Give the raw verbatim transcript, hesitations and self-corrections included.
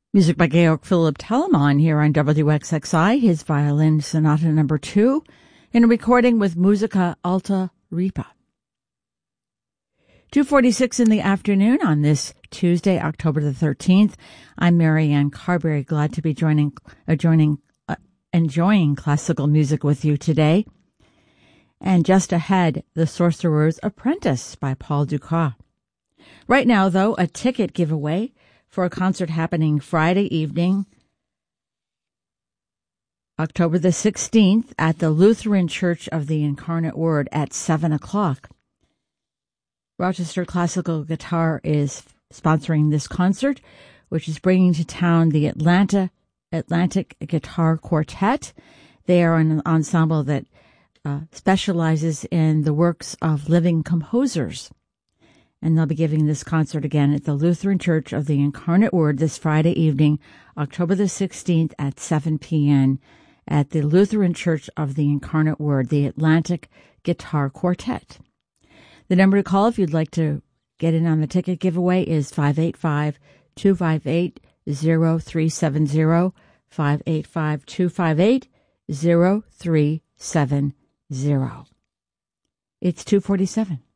Music by Georg Philipp Telemann here on W X X I, his violin sonata number two, in a recording with Musica Alta Ripa. two forty-six in the afternoon on this Tuesday, October the thirteenth. I'm Marianne Carberry, glad to be joining, uh, joining, uh, enjoying classical music with you today. And just ahead, The Sorcerer's Apprentice by Paul Dukas. Right now, though, a ticket giveaway for a concert happening Friday evening, October the sixteenth, at the Lutheran Church of the Incarnate Word at seven o'clock. Rochester Classical Guitar is sponsoring this concert, which is bringing to town the Atlanta Atlantic Guitar Quartet. They are an ensemble that uh, specializes in the works of living composers. And they'll be giving this concert again at the Lutheran Church of the Incarnate Word this Friday evening, October the sixteenth at seven p.m. at the Lutheran Church of the Incarnate Word, the Atlantic Guitar Quartet. The number to call if you'd like to get in on the ticket giveaway is five eight five, two five eight, zero three seven zero, five eight five, two five eight, zero three seven zero. It's two forty-seven.